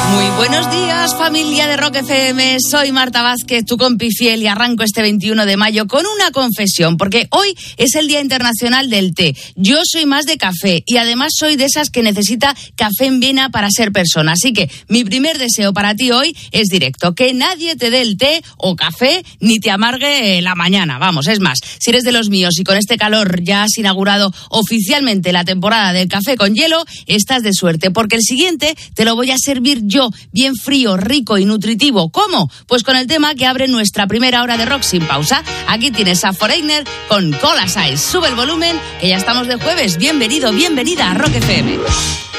Muy buenos días, familia de Rock FM. Soy Marta Vázquez, tu compi fiel, y arranco este 21 de mayo con una confesión, porque hoy es el Día Internacional del Té. Yo soy más de café y además soy de esas que necesita café en vena para ser persona. Así que mi primer deseo para ti hoy es directo: que nadie te dé el té o café ni te amargue la mañana. Vamos, es más, si eres de los míos y con este calor ya has inaugurado oficialmente la temporada del café con hielo, estás de suerte, porque el siguiente te lo voy a servir yo, bien frío, rico y nutritivo. ¿Cómo? Pues con el tema que abre nuestra primera hora de rock sin pausa. Aquí tienes a Foreigner con Cola Size. Sube el volumen, que ya estamos de jueves. Bienvenido, bienvenida a Rock FM.